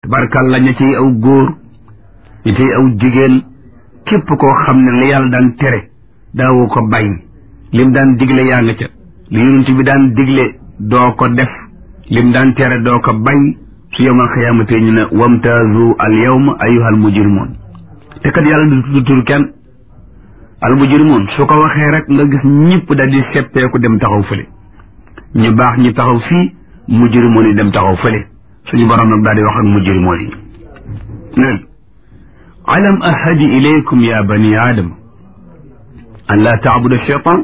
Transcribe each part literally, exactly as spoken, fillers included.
tabarkàlla ña ciy aw góor ña ciy aw jigéen képp koo xam ne la yàlla daan tere daawoo ko bàyyi lim daan digle yaa nga ca li yonent bi daan digle doo ko def lim daan tere doo ko bàyyi su yawmal xiyaamate ñu ne wamtaazu al yawma ayyuhal mujrimoon te kat yàlla du tudd tur kenn al mujrimoon su ko waxee rek nga gis ñëpp daal di seppeeku dem taxaw fële ñu baax ñi taxaw fii mujrimoon yi dem taxaw fële suñu borom nag daal di wax ak mujrimoon yi neen alam ahadi ilaykum ya bani aadama an laa taabudu shaytaan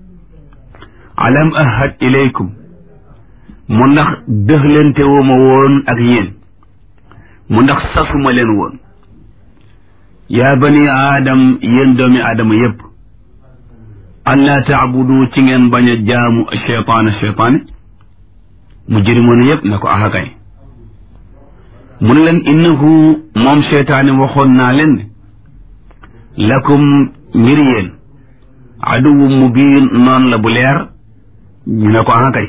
alam ahad ilaykum mu ndax dëxlante wu ma woon ak yéen mu ndax sasuma leen woon yaa bani aadam yéen doomi aadama yépp an laa taabudu ci ngeen bañ a jaamu cheytaana cheytaane mujrimoon yépp na ko axakay mu ne leen innahu moom cheytaane waxoon naa leen ne lakum ngir yéen aduwu mubiin noon la bu leer ñu ne ko axakay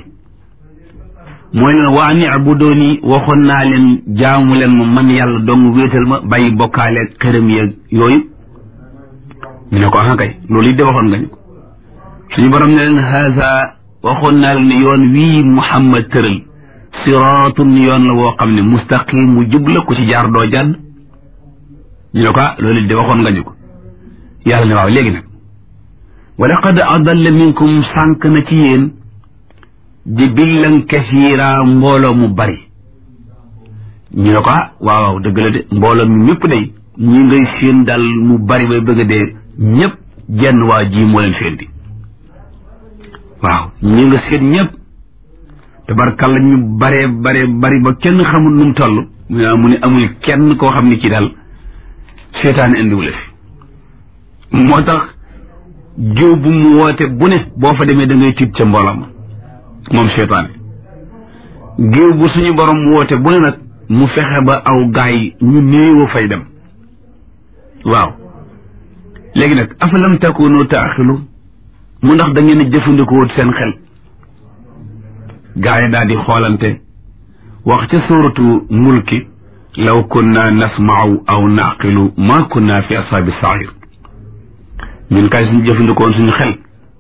mooy leen waa ni abudooni waxoon naa leen jaamu leen ma man yàlla dong wéetal ma bàyyi bokkaale xërëm yeeg yooyu ñu ne ko ah kay loolu it de waxoon nga ñu ko suñu borom ne leen haza waxoon naa leen ne yoon wii Muhammad tëral siraatun yoon la woo xam ne mustaqim mu jub la ku ci jaar doo jàdd ñu ne ko ah loolu it de waxoon nga ñu ko yàlla ne waaw léegi nag wa laqad adalla minkum sànq na ci yéen di billan kasiira mbooloo mu bari ñu ne ko ah waaw waaw dëgg la de mbooloo mi ñëpp day ñi ngay séen daal mu bari bay bëgg a dee ñëpp jenn waa ji moo leen féenti waaw ñi nga séen ñëpp tabarkalla ñu baree bare bari ba kenn xamul nu mu toll mu ne amul kenn koo xam ne ci daal seetaan indiwu la fi moo tax jiw bu mu woote bu ne boo fa demee da ngay tiit ca mbooloo ma moom seytaane géew bu suñu borom woote bu ne nag mu fexe ba aw gaay ñu néewa fay dem waaw léegi nag afalam takunu taaxilu mu ndax da ngeen a jëfandikoo seen xel gaay daal di xoolante wax ca suuratu mulki law kunna nasma'u aw naqilu ma kunna fi ashaabi sair ñun kay suñu jëfandikoon suñu xel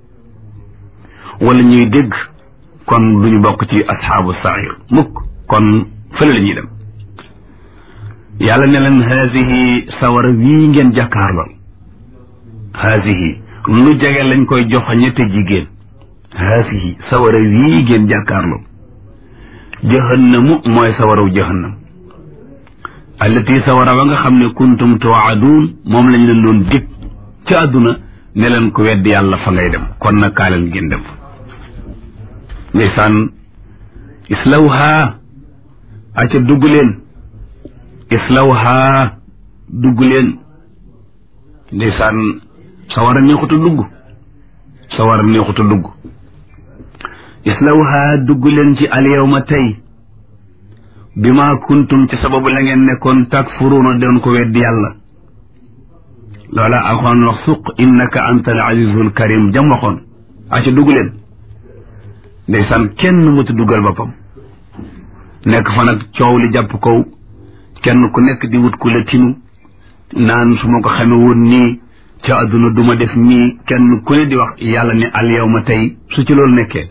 wala ñuy dégg kon duñu bokk ci asxaabu sair mukk kon fële la ñuy dem yàlla ne leen haasihi sawara wii ngeen jàkkaarlool haasihi lu jege lañ koy jox ñette jigéen haasihi sawara wii ngeen jàkkaarlool jahannamu mooy sawaraw jahannam allati sawara wa nga xam ne kuntum tuwaaduun moom lañ leen doon dig ci àdduna ne leen ko weddi yàlla fa ngay dem kon nag kaa leen ngeen dem ndeysaan islawha aca dugg leen islawha dugg leen ndeysaan sawara neexuta dugg sawara neexuta dugg islawha dugg leen ci alyawma tey bima kuntum ci sababu la ngeen nekkoon takfuruuna doon ko weddi yàlla loola alxuraan wax suq innaka anta al azizul karim jam waxoon aca dugg leen ndeysaan kenn mu ci duggal boppam nekk fa nag coow li jàpp kaw kenn ku nekk di wut ku la tinu naan su ma ko xame woon nii ca àdduna duma def nii kenn ku ne di wax yàlla ne al yawma tey su ci loolu nekkee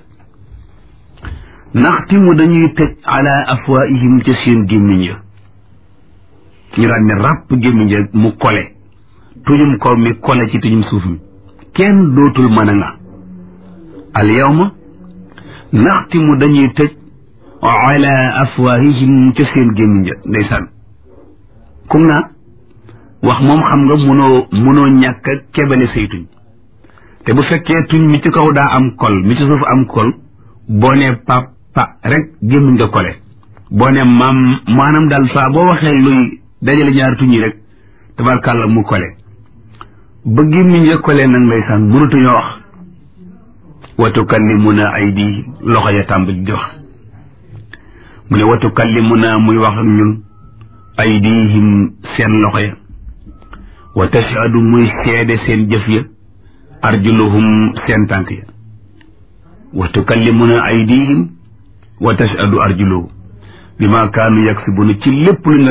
naxtimu dañuy tëj ala afwaihim ca seen gémmiñ ya ñu daan ne ràpp gémmiñ ya mu kole tuñum kaw mi kole ci tuñum suuf mi kenn dootul mën a nga al yawma naxtimu dañuy tëj ala afwaahihim ca seen gémmiñ ja ndeysaan kum naa wax moom xam nga mënoo mënoo ñàkk a kebale say tuñ te bu fekkee tuñ mi ci kaw daa am kol mi ci suuf am kol boo ne pa pa rek gémmiñ nga kole boo ne maam maanaam daal saa boo waxee luy dajale ñaar tuñ yi rek tabarkàlla mu kole ba gémmiñ nga kole nag ndeysaan mënatuñoo wax wa tukallimuna aydihim loxo ya tàmbali di wax mu ne wa tukallimuna muy wax ak ñun aydihim seen loxo ya wa tashhadu muy seede seen jëf ya arjuluhum seen tànk ya wa tukallimuna aydihim wa tashhadu arjuluhum bima kaanu yaksibuna ci lépp lu